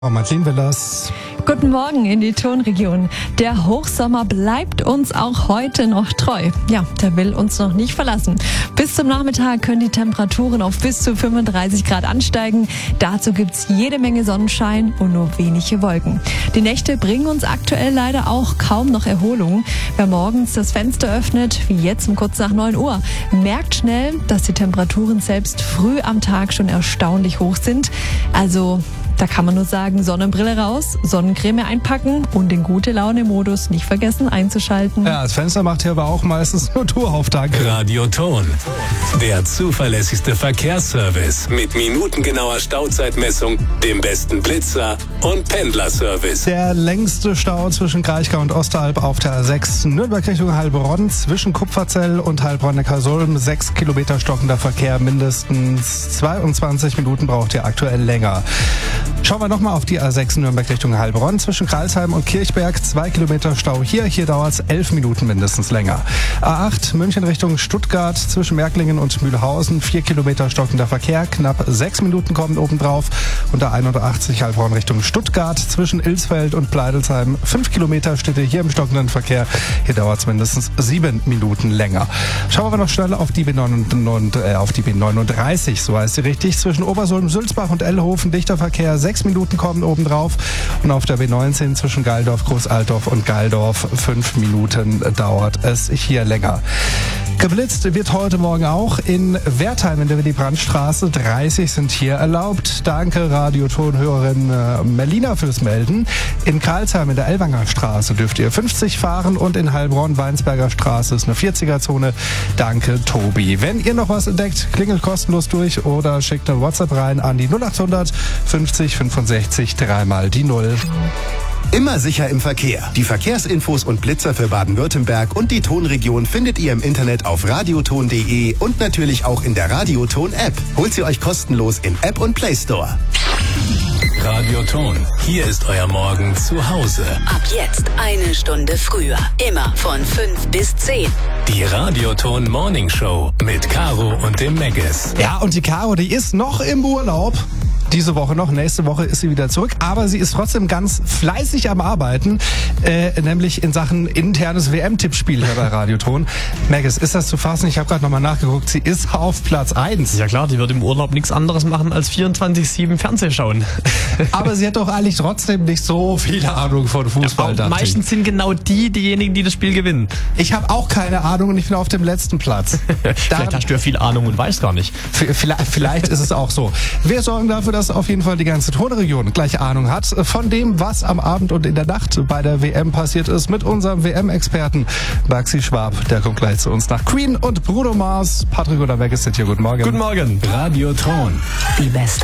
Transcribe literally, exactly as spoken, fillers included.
Frau Martin Willers. Guten Morgen in die Tonregion. Der Hochsommer bleibt uns auch heute noch treu. Ja, der will uns noch nicht verlassen. Bis zum Nachmittag können die Temperaturen auf bis zu fünfunddreißig Grad ansteigen. Dazu gibt's jede Menge Sonnenschein und nur wenige Wolken. Die Nächte bringen uns aktuell leider auch kaum noch Erholung. Wer morgens das Fenster öffnet, wie jetzt um kurz nach neun Uhr, merkt schnell, dass die Temperaturen selbst früh am Tag schon erstaunlich hoch sind. Also da kann man nur sagen, Sonnenbrille raus, Sonnencreme einpacken und den Gute-Laune-Modus nicht vergessen einzuschalten. Ja, das Fenster macht hier aber auch meistens nur Tourauftrag. Radio Ton, der zuverlässigste Verkehrsservice mit minutengenauer Stauzeitmessung, dem besten Blitzer und Pendlerservice. Der längste Stau zwischen Kraichgau und Osteralb auf der A sechs Nürnberg Richtung Heilbronn, zwischen Kupferzell und Heilbronn-Neckarsulm. Sechs Kilometer stockender Verkehr, mindestens zweiundzwanzig Minuten braucht ihr aktuell länger. Schauen wir nochmal auf die A sechs Nürnberg Richtung Heilbronn. Zwischen Kreilsheim und Kirchberg zwei Kilometer Stau hier. Hier dauert es elf Minuten mindestens länger. A acht München Richtung Stuttgart zwischen Märklingen und Mühlhausen. vier Kilometer stockender Verkehr. Knapp sechs Minuten kommen obendrauf. Und A einundachtzig Heilbronn Richtung Stuttgart zwischen Ilsfeld und Pleidelsheim. fünf Kilometer steht ihr hier im stockenden Verkehr. Hier dauert es mindestens sieben Minuten länger. Schauen wir noch schnell auf die B neununddreißig, so heißt sie richtig. Zwischen Obersulm, Sülzbach und Ellhofen dichter Verkehr. Sechs Minuten kommen obendrauf. Und auf der B neunzehn zwischen Geildorf, Großaltorf und Geildorf fünf Minuten dauert es hier länger. Geblitzt wird heute Morgen auch in Wertheim in der Willy-Brandt-Straße. dreißig sind hier erlaubt. Danke Radiotonhörerin äh, Melina fürs Melden. In Karlsheim in der Ellwanger Straße dürft ihr fünfzig fahren und in Heilbronn-Weinsberger Straße ist eine vierziger-Zone. Danke Tobi. Wenn ihr noch was entdeckt, klingelt kostenlos durch oder schickt eine WhatsApp rein an die null achthundert fünfzig fünfundsechzig dreimal die Null. Immer sicher im Verkehr. Die Verkehrsinfos und Blitzer für Baden-Württemberg und die Tonregion findet ihr im Internet auf radioton punkt de und natürlich auch in der Radioton-App. Holt sie euch kostenlos im App und Play Store. Radio Ton, hier ist euer Morgen zu Hause. Ab jetzt eine Stunde früher. Immer von fünf bis zehn. Die Radio Ton Morning Show mit Caro und dem Megges. Ja, und die Caro, die ist noch im Urlaub. Diese Woche noch, nächste Woche ist sie wieder zurück. Aber sie ist trotzdem ganz fleißig am Arbeiten, äh, nämlich in Sachen internes W M-Tippspiel hier bei Radioton. Megges, ist das zu fassen? Ich habe gerade nochmal nachgeguckt. Sie ist auf Platz eins. Ja klar, die wird im Urlaub nichts anderes machen als vierundzwanzig sieben Fernseh schauen. Aber sie hat doch eigentlich trotzdem nicht so viele Ahnung von Fußball. Ja, meistens sind genau die diejenigen, die das Spiel gewinnen. Ich habe auch keine Ahnung und ich bin auf dem letzten Platz. Vielleicht hast du ja viel Ahnung und weißt gar nicht. Vielleicht, vielleicht ist es auch so. Wir sorgen dafür, dass auf jeden Fall die ganze Tonregion gleich Ahnung hat von dem, was am Abend und in der Nacht bei der W M passiert ist, mit unserem W M-Experten Maxi Schwab. Der kommt gleich zu uns nach Queen und Bruno Mars. Patrick oder Megges sind hier. Guten Morgen. Guten Morgen. Radio Ton. Die beste